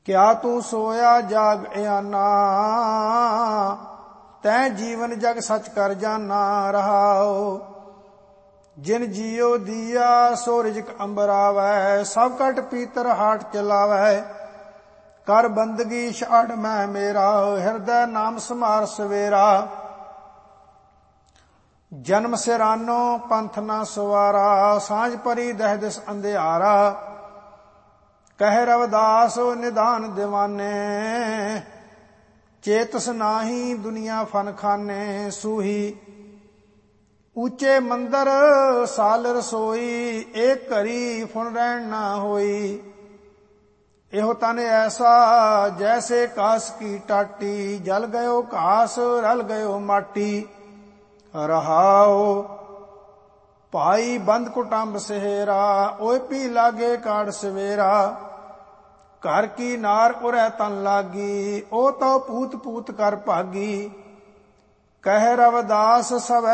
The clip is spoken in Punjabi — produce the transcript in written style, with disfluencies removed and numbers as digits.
ਕਿਆ ਤੂੰ ਸੋਇਆ ਜਾਗ ਇਆਨਾ, ਤੈਂ ਜੀਵਨ ਜਗ ਸਚ ਕਰ ਜਾਨਾ। ਰਹਾਉ ਜਿਨ ਜੀਉ ਦੀਆ ਸੋ ਰਿਜਕ ਅੰਬਰਾਵੈ, ਸਭ ਕਟ ਪੀਤਰ ਹਾਟ ਚਲਾਵੈ। ਕਰ ਬੰਦਗੀ ਛਾੜ ਮੈਂ ਮੇਰਾ, ਹਿਰਦੈ ਨਾਮ ਸਮਾਰ ਸਵੇਰਾ। ਜਨਮ ਸਿਰਾਨੋ ਪੰਥ ਨਾ ਸਵਾਰਾ, ਸਾਂਝ ਪਰੀ ਦਹਿ ਦਿਸ ਅੰਧਿਆਰਾ। ਕਹਿ ਰਵਿਦਾਸ ਨਿਧਾਨ ਦੀਵਾਨੇ, ਚੇਤਸ ਨਾਹੀ ਦੁਨੀਆ ਫਨ ਖਾਨੇ। ਸੂਹੀ ਉੱਚੇ ਮੰਦਰ ਸਾਲ ਰਸੋਈ, ਏਕ ਘਰੀ ਫੁਨ ਰਹਿਣ ਨਾ ਹੋਈ। ਇਹੋ ਤਨ ਐਸਾ ਜੈਸੇ ਕਾਸ ਕੀ ਟਾਟੀ, ਜਲ ਗਇਓ ਘਾਸ ਰਲ ਗਇਓ ਮਾਟੀ। ਰਹਾਉ ਭਾਈ ਬੰਦ ਕੁਟੰਬ ਸਹੇਰਾ, ਓਏ ਪੀ ਲਾਗੇ ਕਾੜ ਸਵੇਰਾ। ਘਰ ਕੀ ਨਾਰ ਉਰੈ ਤਨ ਲਾਗੀ, ਉਹ ਤਉ ਪੂਤ ਪੂਤ ਕਰ ਭਾਗੀ। ਕਹਿ ਰਵਿਦਾਸ ਸਵੈ